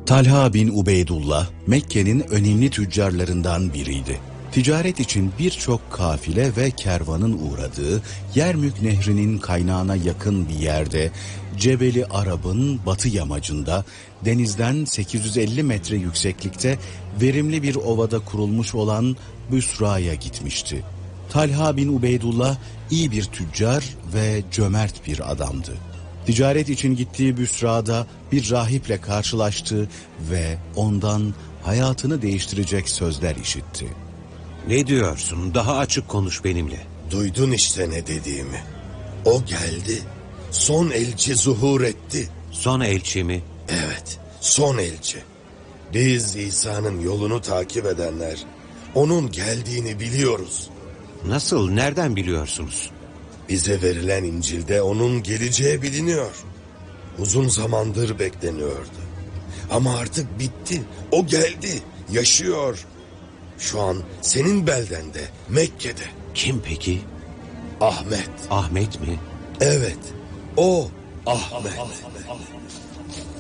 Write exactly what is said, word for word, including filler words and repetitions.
Talha bin Ubeydullah, Mekke'nin önemli tüccarlarından biriydi. Ticaret için birçok kafile ve kervanın uğradığı Yermük Nehri'nin kaynağına yakın bir yerde, Cebeli Arab'ın batı yamacında, denizden sekiz yüz elli metre yükseklikte verimli bir ovada kurulmuş olan Büsra'ya gitmişti. Talha bin Ubeydullah iyi bir tüccar ve cömert bir adamdı. Ticaret için gittiği Büsra'da bir rahiple karşılaştı ve ondan hayatını değiştirecek sözler işitti. Ne diyorsun? Daha açık konuş benimle. Duydun işte ne dediğimi. O geldi. Son elçi zuhur etti. Son elçi mi? Evet, son elçi. Biz İsa'nın yolunu takip edenler onun geldiğini biliyoruz. Nasıl? Nereden biliyorsunuz? Bize verilen İncil'de onun geleceği biliniyor. Uzun zamandır bekleniyordu. Ama artık bitti. O geldi. Yaşıyor. Şu an senin beldende, Mekke'de. Kim peki? Ahmet. Ahmet mi? Evet, o Ahmet.